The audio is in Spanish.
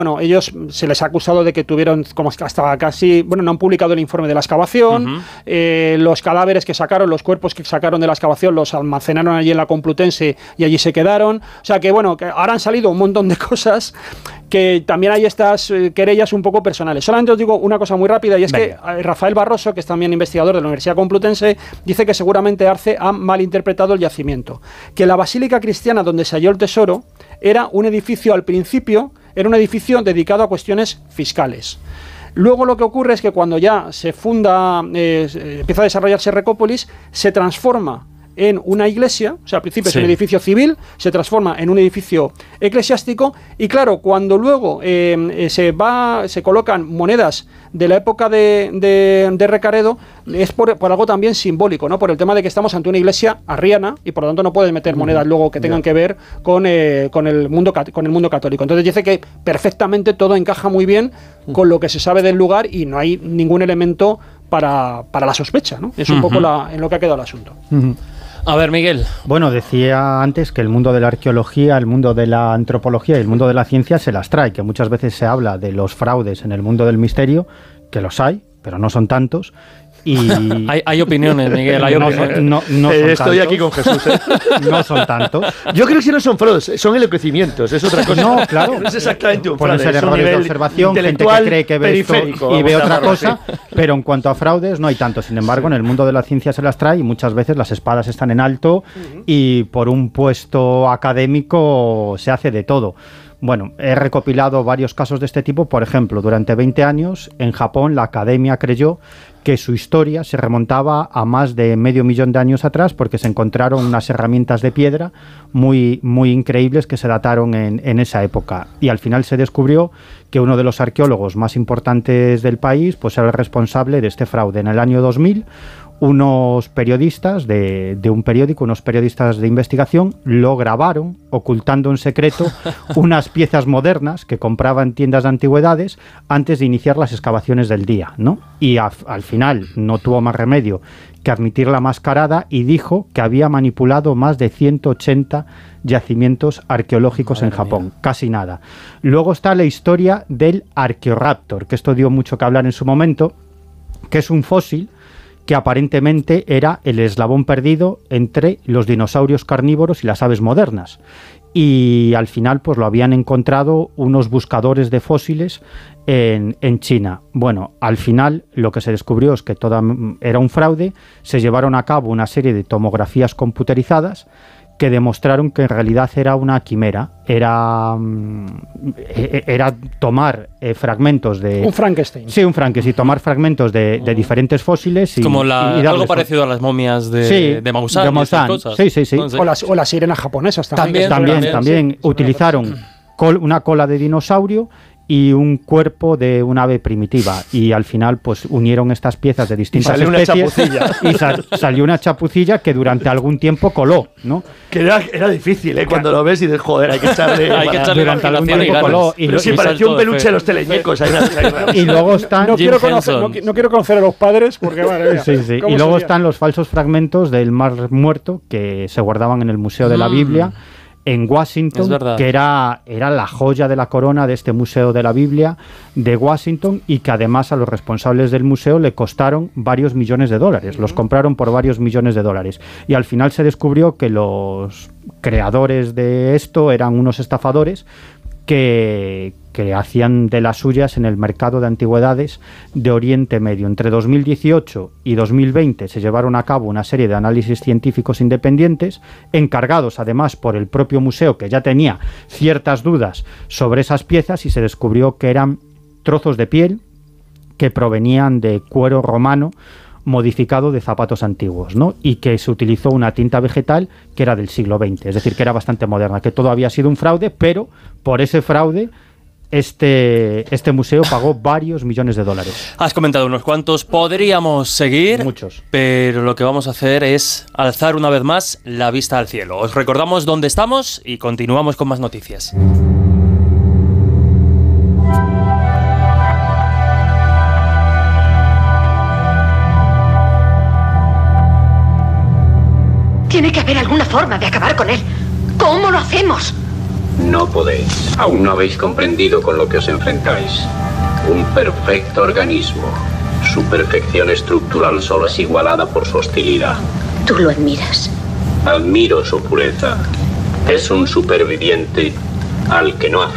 Bueno, ellos se les ha acusado de que tuvieron como hasta casi, bueno, no han publicado el informe de la excavación, los cadáveres que sacaron, los cuerpos que sacaron de la excavación los almacenaron allí en la Complutense y allí se quedaron. O sea que bueno, que ahora han salido un montón de cosas que también hay estas querellas un poco personales. Solamente os digo una cosa muy rápida y es que Rafael Barroso, que es también investigador de la Universidad Complutense, dice que seguramente Arce ha malinterpretado el yacimiento, que la Basílica Cristiana donde se halló el tesoro era un edificio al principio, era un edificio dedicado a cuestiones fiscales. Luego lo que ocurre es que cuando ya se funda, empieza a desarrollarse Recópolis, se transforma en una iglesia, o sea, al principio es un edificio civil, se transforma en un edificio eclesiástico y claro, cuando luego se colocan monedas de la época de Recaredo, es por algo también simbólico, ¿no? Por el tema de que estamos ante una iglesia arriana y por lo tanto no puedes meter monedas luego que tengan que ver con el mundo católico. Entonces dice que perfectamente todo encaja muy bien con lo que se sabe del lugar y no hay ningún elemento para la sospecha, ¿no? Es un poco en lo que ha quedado el asunto. A ver, Miguel. Bueno, decía antes que el mundo de la arqueología, el mundo de la antropología y el mundo de la ciencia se las trae, que muchas veces se habla de los fraudes en el mundo del misterio, que los hay, pero no son tantos. Y hay opiniones, Miguel, hay opiniones. No son estoy tantos. aquí con Jesús. No son tantos. Yo creo que si no son fraudes, son enloquecimientos, es otra cosa. No, claro. No es exactamente un Pueden fraude, ser es un errores de nivel observación, gente que intelectual cree que ve esto periférico, y ve vamos a otra llamarlo cosa, así. pero en cuanto a fraudes no hay tanto. Sin embargo, en el mundo de la ciencia se las trae y muchas veces las espadas están en alto y por un puesto académico se hace de todo. Bueno, he recopilado varios casos de este tipo. Por ejemplo, durante 20 años en Japón la academia creyó que su historia se remontaba a más de 500.000 de años atrás porque se encontraron unas herramientas de piedra muy, muy increíbles que se dataron en esa época. Y al final se descubrió que uno de los arqueólogos más importantes del país pues era el responsable de este fraude. En el año 2000, unos periodistas de un periódico, unos periodistas de investigación, lo grabaron ocultando en secreto unas piezas modernas que compraba en tiendas de antigüedades antes de iniciar las excavaciones del día, ¿no? Y al final no tuvo más remedio que admitir la mascarada y dijo que había manipulado más de 180 yacimientos arqueológicos en Japón, casi nada. Luego está la historia del Archaeoraptor, que esto dio mucho que hablar en su momento, que es un fósil que aparentemente era el eslabón perdido entre los dinosaurios carnívoros y las aves modernas. Y al final pues lo habían encontrado unos buscadores de fósiles en China. Bueno, al final lo que se descubrió es que todo era un fraude. Se llevaron a cabo una serie de tomografías computerizadas que demostraron que en realidad era una quimera, era tomar fragmentos de... Un Frankenstein. Sí, un Frankenstein, tomar fragmentos de diferentes fósiles y... Como y algo parecido a las momias de Maussan. De Maussan. Sí. Entonces, o las sirenas japonesas También utilizaron una cola de dinosaurio y un cuerpo de un ave primitiva y al final pues unieron estas piezas de distintas especies y salió una chapucilla que durante algún tiempo coló, ¿no? Que era difícil, cuando lo ves y dices, joder, hay que echarle durante algún tiempo coló y parecía un peluche de los teleñecos y luego están no quiero conocer a los padres porque y luego están los falsos fragmentos del Mar Muerto que se guardaban en el Museo de la Biblia en Washington, que era la joya de la corona de este Museo de la Biblia de Washington y que además a los responsables del museo le costaron varios millones de dólares. Los compraron por varios millones de dólares. Y al final se descubrió que los creadores de esto eran unos estafadores que hacían de las suyas en el mercado de antigüedades de Oriente Medio. Entre 2018 y 2020 se llevaron a cabo una serie de análisis científicos independientes, encargados además por el propio museo, que ya tenía ciertas dudas sobre esas piezas, y se descubrió que eran trozos de piel que provenían de cuero romano modificado de zapatos antiguos, ¿no? Y que se utilizó una tinta vegetal que era del siglo XX, es decir, que era bastante moderna, que todo había sido un fraude, pero por ese fraude este museo pagó varios millones de dólares. Has comentado unos cuantos, podríamos seguir, muchos, pero lo que vamos a hacer es alzar una vez más la vista al cielo. Os recordamos dónde estamos y continuamos con más noticias. Tiene que haber alguna forma de acabar con él. ¿Cómo lo hacemos? No podéis. Aún no habéis comprendido con lo que os enfrentáis. Un perfecto organismo. Su perfección estructural solo es igualada por su hostilidad. Tú lo admiras. Admiro su pureza. Es un superviviente al que no